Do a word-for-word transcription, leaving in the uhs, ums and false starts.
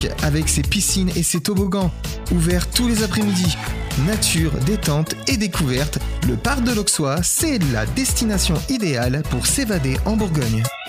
avec ses piscines et ses toboggans. Ouvert tous les après-midi. Nature, détente et découverte, le parc de l'Auxois, c'est la destination idéale pour s'évader en Bourgogne.